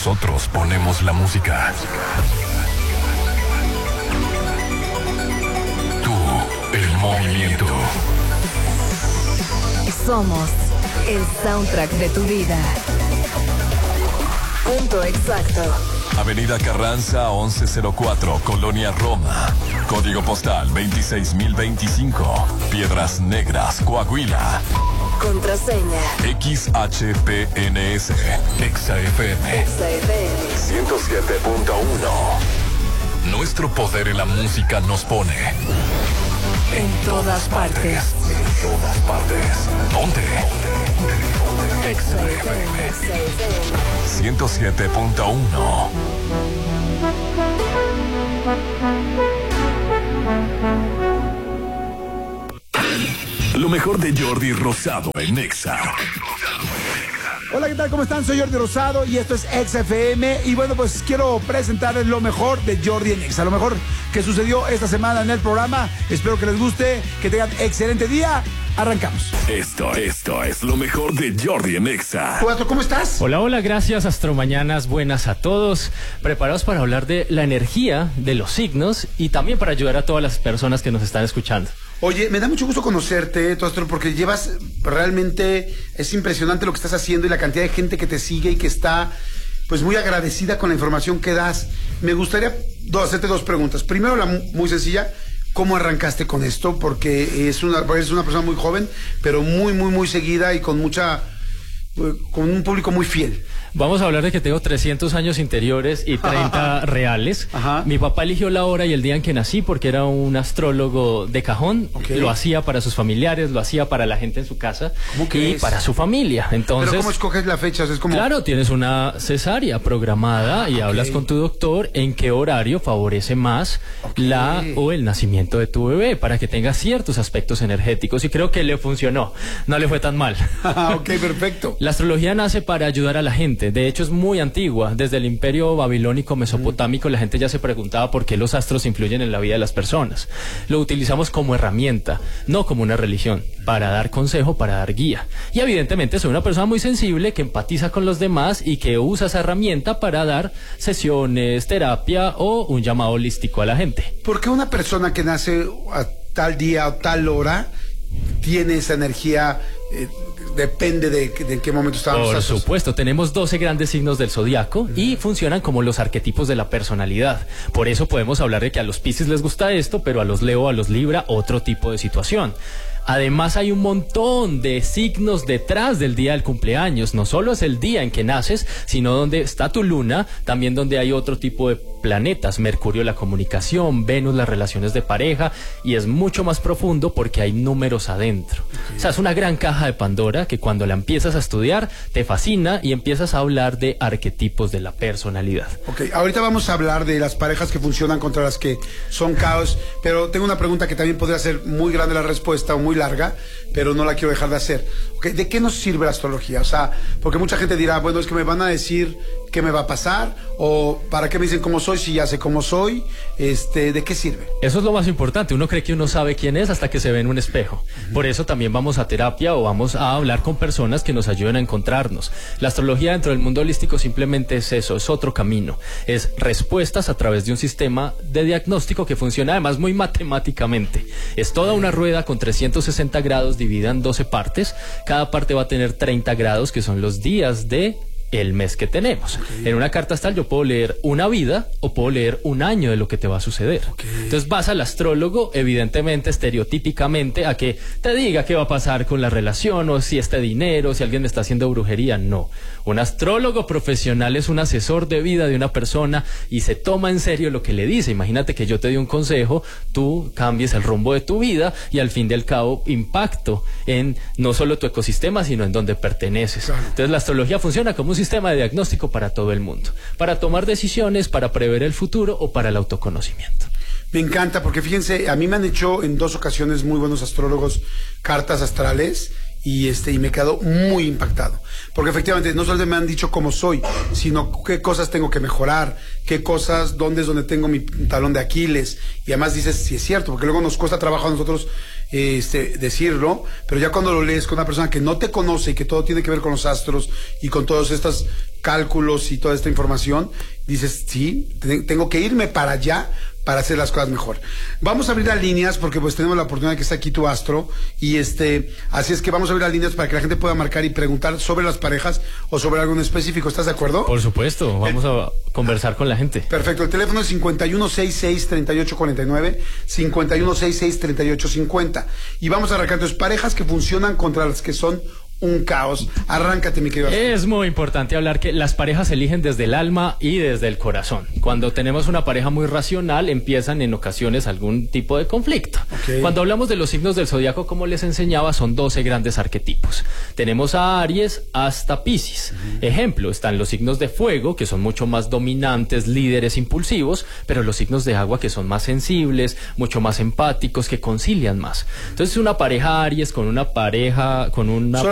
Nosotros ponemos la música. Tú, el movimiento. Somos el soundtrack de tu vida. Punto exacto. Avenida Carranza 1104, Colonia Roma. Código postal 26025. Piedras Negras, Coahuila. Contraseña XHPNS. XFM. 107.1. Nuestro poder en la música nos pone en todas partes. En todas partes. ¿Dónde? XFM 107.1. Lo mejor de Jordi Rosado en Exa. Hola, ¿qué tal? ¿Cómo están? Soy Jordi Rosado y esto es XFM. Y bueno, pues quiero presentarles lo mejor de Jordi en Exa. Lo mejor que sucedió esta semana en el programa. Espero que les guste, que tengan excelente día. Arrancamos. Esto es lo mejor de Jordi en Exa. ¿Cómo estás? Hola, gracias, Astromañanas, buenas a todos. Preparados para hablar de la energía, de los signos y también para ayudar a todas las personas que nos están escuchando. Oye, me da mucho gusto conocerte, Astro, porque realmente es impresionante lo que estás haciendo y la cantidad de gente que te sigue y que está pues muy agradecida con la información que das. Me gustaría hacerte dos preguntas. Primero, la muy sencilla, ¿cómo arrancaste con esto? Porque eres una persona muy joven, pero muy seguida y con un público muy fiel. Vamos a hablar de que tengo 300 años interiores y 30 reales. Ajá. Mi papá eligió la hora y el día en que nací porque era un astrólogo de cajón. Okay. Lo hacía para sus familiares, lo hacía para la gente en su casa y para su familia. Entonces, ¿pero cómo escoges la fecha? O sea, es como... Claro, tienes una cesárea programada y hablas con tu doctor en qué horario favorece más la o el nacimiento de tu bebé para que tenga ciertos aspectos energéticos, y creo que le funcionó. No le fue tan mal. Ok, perfecto. La astrología nace para ayudar a la gente. De hecho, es muy antigua. Desde el imperio babilónico mesopotámico, la gente ya se preguntaba por qué los astros influyen en la vida de las personas. Lo utilizamos como herramienta, no como una religión, para dar consejo, para dar guía. Y evidentemente soy una persona muy sensible que empatiza con los demás y que usa esa herramienta para dar sesiones, terapia o un llamado holístico a la gente. ¿Por qué una persona que nace a tal día o tal hora tiene esa energía? Depende de en qué momento estamos. Por supuesto, tenemos 12 grandes signos del zodiaco y funcionan como los arquetipos de la personalidad. Por eso podemos hablar de que a los Piscis les gusta esto, pero a los Leo, a los Libra, otro tipo de situación. Además, hay un montón de signos detrás del día del cumpleaños. No solo es el día en que naces, sino donde está tu luna, también donde hay otro tipo de planetas. Mercurio, la comunicación, Venus, las relaciones de pareja, y es mucho más profundo porque hay números adentro. O sea, es una gran caja de Pandora que cuando la empiezas a estudiar te fascina y empiezas a hablar de arquetipos de la personalidad. Ok, ahorita vamos a hablar de las parejas que funcionan contra las que son caos, pero tengo una pregunta que también podría ser muy grande la respuesta o muy larga, pero no la quiero dejar de hacer. Okay, ¿de qué nos sirve la astrología? O sea, porque mucha gente dirá, bueno, es que me van a decir qué me va a pasar, o para qué me dicen cómo soy si ya sé cómo soy. ¿De qué sirve? Eso es lo más importante. Uno cree que uno sabe quién es hasta que se ve en un espejo. Por eso también vamos a terapia o vamos a hablar con personas que nos ayuden a encontrarnos. La astrología dentro del mundo holístico simplemente es eso, es otro camino. Es respuestas a través de un sistema de diagnóstico que funciona además muy matemáticamente. Es toda una rueda con 360 grados dividida en 12 partes. Cada parte va a tener 30 grados, que son los días de el mes que tenemos. En una carta astral yo puedo leer una vida o puedo leer un año de lo que te va a suceder. Entonces vas al astrólogo, evidentemente, estereotípicamente, a que te diga qué va a pasar con la relación, o si este dinero, si alguien me está haciendo brujería. No. Un astrólogo profesional es un asesor de vida de una persona y se toma en serio lo que le dice. Imagínate que yo te doy un consejo, tú cambies el rumbo de tu vida y al fin del cabo impacto en no solo tu ecosistema, sino en donde perteneces. Entonces la astrología funciona como un sistema de diagnóstico para todo el mundo, para tomar decisiones, para prever el futuro o para el autoconocimiento. Me encanta, porque fíjense, a mí me han hecho en 2 ocasiones muy buenos astrólogos cartas astrales y me he quedado muy impactado, porque efectivamente no solo me han dicho cómo soy, sino qué cosas tengo que mejorar, qué cosas, dónde es donde tengo mi talón de Aquiles, y además dices, sí es cierto, porque luego nos cuesta trabajo a nosotros decirlo, pero ya cuando lo lees con una persona que no te conoce y que todo tiene que ver con los astros y con todos estos cálculos y toda esta información, dices, sí, tengo que irme para allá para hacer las cosas mejor. Vamos a abrir las líneas porque pues tenemos la oportunidad de que está aquí tu astro y así es que vamos a abrir las líneas para que la gente pueda marcar y preguntar sobre las parejas o sobre algo en específico. ¿Estás de acuerdo? Por supuesto, vamos a conversar con la gente. Perfecto, el teléfono es 5166-3849, 5166-3850 y vamos a arrancar tus parejas que funcionan contra las que son un caos. Arráncate, mi querido. Es muy importante hablar que las parejas se eligen desde el alma y desde el corazón. Cuando tenemos una pareja muy racional, empiezan en ocasiones algún tipo de conflicto. Okay. Cuando hablamos de los signos del zodiaco, como les enseñaba, son 12 grandes arquetipos. Tenemos a Aries hasta Piscis. Ejemplo, están los signos de fuego, que son mucho más dominantes, líderes, impulsivos, pero los signos de agua, que son más sensibles, mucho más empáticos, que concilian más. Entonces, una pareja Aries con una pareja